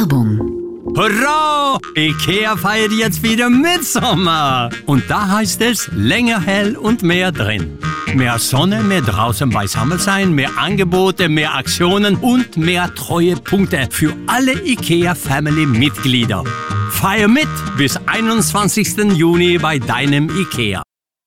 Werbung. Hurra! IKEA feiert jetzt wieder Mitsommer. Und da heißt es länger hell und mehr drin. Mehr Sonne, mehr draußen beisammen sein, mehr Angebote, mehr Aktionen und mehr Treuepunkte für alle IKEA-Family-Mitglieder. Feier mit bis 21. Juni bei deinem IKEA.